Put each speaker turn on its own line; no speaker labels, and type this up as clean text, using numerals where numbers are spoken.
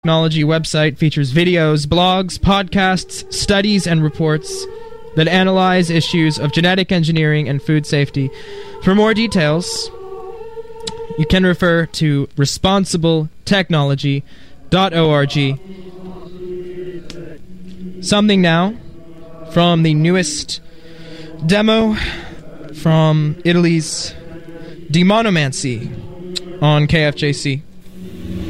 Technology website features videos, blogs, podcasts, studies, and reports that analyze issues of genetic engineering and food safety. For more details, you can refer to responsibletechnology.org. Something now from the newest demo from Italy's Demonomancy on KFJC.